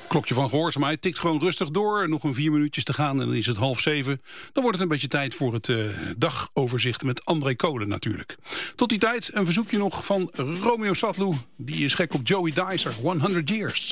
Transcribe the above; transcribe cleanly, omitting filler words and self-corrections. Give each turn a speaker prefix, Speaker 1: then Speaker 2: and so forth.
Speaker 1: Klokje van gehoorzaamheid tikt gewoon rustig door. Nog een 4 minuutjes te gaan en dan is het 6:30. Dan wordt het een beetje tijd voor het dagoverzicht met André Kolen natuurlijk. Tot die tijd een verzoekje nog van Romeo Satlu. Die is gek op Joey Dicer, 100 Years.